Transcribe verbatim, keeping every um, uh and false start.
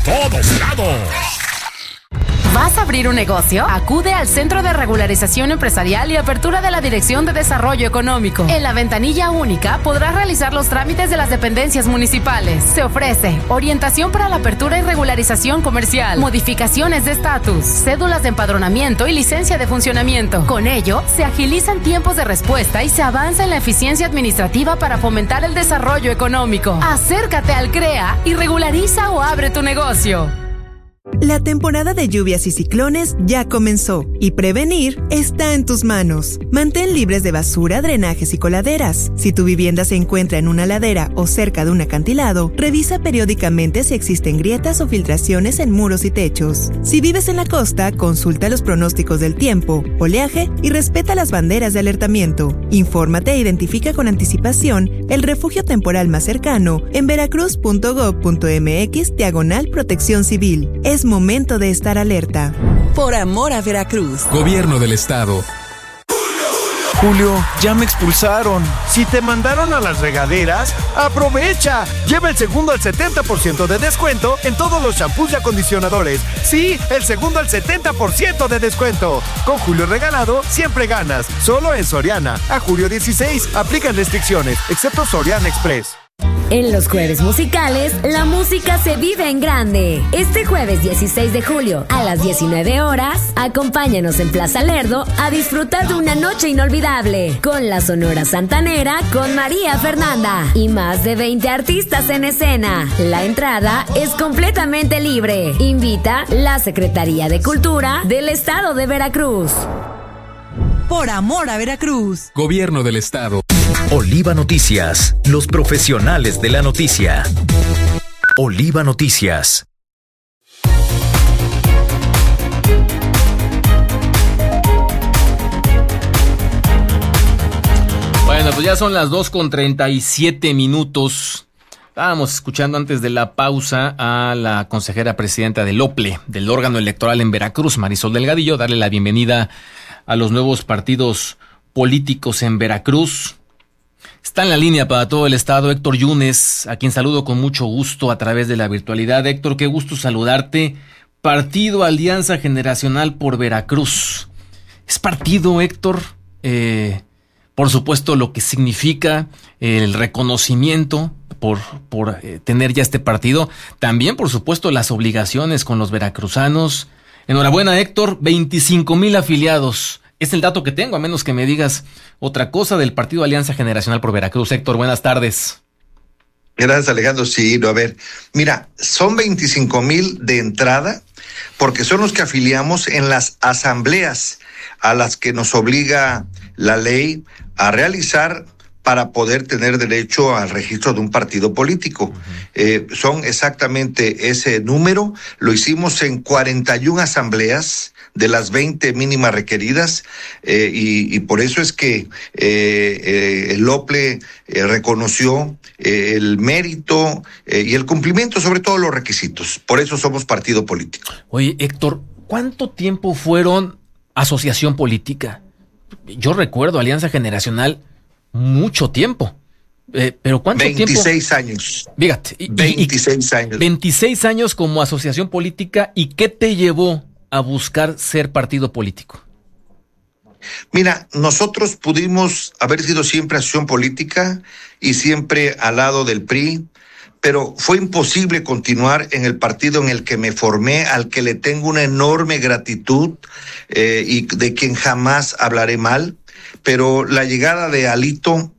todos lados. ¿Vas a abrir un negocio? Acude al Centro de Regularización Empresarial y Apertura de la Dirección de Desarrollo Económico. En la ventanilla única podrás realizar los trámites de las dependencias municipales. Se ofrece orientación para la apertura y regularización comercial, modificaciones de estatus, cédulas de empadronamiento y licencia de funcionamiento. Con ello, se agilizan tiempos de respuesta y se avanza en la eficiencia administrativa para fomentar el desarrollo económico. Acércate al CREA y regulariza o abre tu negocio. La temporada de lluvias y ciclones ya comenzó y prevenir está en tus manos. Mantén libres de basura, drenajes y coladeras. Si tu vivienda se encuentra en una ladera o cerca de un acantilado, revisa periódicamente si existen grietas o filtraciones en muros y techos. Si vives en la costa, consulta los pronósticos del tiempo, oleaje y respeta las banderas de alertamiento. Infórmate e identifica con anticipación el refugio temporal más cercano en veracruz punto gob punto mx diagonal protección civil. Es momento de estar alerta. Por amor a Veracruz. Gobierno del Estado. Julio, ya me expulsaron. Si te mandaron a las regaderas, aprovecha. Lleva el segundo al setenta por ciento de descuento en todos los shampoos y acondicionadores. Sí, el segundo al setenta por ciento de descuento. Con Julio regalado, siempre ganas. Solo en Soriana. A julio dieciséis, aplican restricciones, excepto Soriana Express. En los jueves musicales, la música se vive en grande. Este jueves dieciséis de julio a las diecinueve horas, acompáñanos en Plaza Lerdo a disfrutar de una noche inolvidable con la Sonora Santanera con María Fernanda y más de veinte artistas en escena. La entrada es completamente libre. Invita la Secretaría de Cultura del Estado de Veracruz. Por amor a Veracruz. Gobierno del Estado. Oliva Noticias, los profesionales de la noticia. Oliva Noticias. Bueno, pues ya son las dos con treinta y siete minutos. Estábamos escuchando antes de la pausa a la consejera presidenta del O P L E, del órgano electoral en Veracruz, Marisol Delgadillo, darle la bienvenida a los nuevos partidos políticos en Veracruz. Está en la línea para todo el estado Héctor Yunes, a quien saludo con mucho gusto a través de la virtualidad. Héctor, qué gusto saludarte. Partido Alianza Generacional por Veracruz. Es partido, Héctor, eh, por supuesto lo que significa el reconocimiento por, por eh, tener ya este partido. También, por supuesto, las obligaciones con los veracruzanos. Enhorabuena, Héctor, veinticinco mil afiliados. Es el dato que tengo, a menos que me digas otra cosa del Partido Alianza Generacional por Veracruz. Héctor, buenas tardes. Gracias, Alejandro. Sí, no, a ver, mira, son veinticinco mil de entrada, porque son los que afiliamos en las asambleas a las que nos obliga la ley a realizar para poder tener derecho al registro de un partido político. Uh-huh. Eh, son exactamente ese número. Lo hicimos en cuarenta y una asambleas de las veinte mínimas requeridas, eh, y, y por eso es que eh, eh, el O P L E eh, reconoció eh, el mérito eh, y el cumplimiento, sobre todo los requisitos. Por eso somos partido político. Oye, Héctor, ¿cuánto tiempo fueron asociación política? Yo recuerdo Alianza Generacional mucho tiempo. Eh, pero ¿cuánto veintiséis tiempo? años. Fíjate. Y, veintiséis y, años. veintiséis años como asociación política. ¿Y qué te llevó a buscar ser partido político? Mira, nosotros pudimos haber sido siempre asociación política y siempre al lado del P R I, pero fue imposible continuar en el partido en el que me formé, al que le tengo una enorme gratitud eh, y de quien jamás hablaré mal. Pero la llegada de Alito